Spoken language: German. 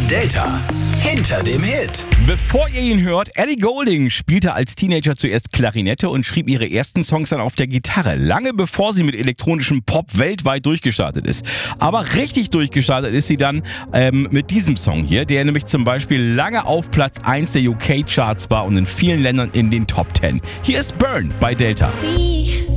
Delta hinter dem Hit. Bevor ihr ihn hört, Ellie Goulding spielte als Teenager zuerst Klarinette und schrieb ihre ersten Songs dann auf der Gitarre, lange bevor sie mit elektronischem Pop weltweit durchgestartet ist. Aber richtig durchgestartet ist sie dann mit diesem Song hier, der nämlich zum Beispiel lange auf Platz 1 der UK-Charts war und in vielen Ländern in den Top 10. Hier ist Burn bei Delta.